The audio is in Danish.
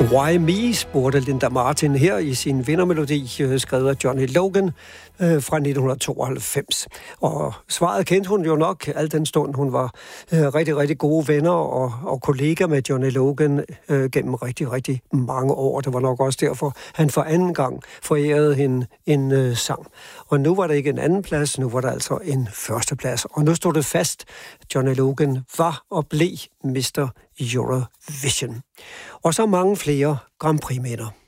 Why Me, spurgte Linda Martin her i sin vindermelodi, skrevet af Johnny Logan fra 1992. Og svaret kendte hun jo nok, al den stund hun var rigtig, rigtig gode venner og kollega med Johnny Logan gennem rigtig, rigtig mange år. Det var nok også derfor, han for anden gang forærede hende en sang. Og nu var det ikke en anden plads, nu var det altså en første plads. Og nu stod det fast, Johnny Logan var og blev Mr. Eurovision. Og så mange flere Grand Prix-vinder.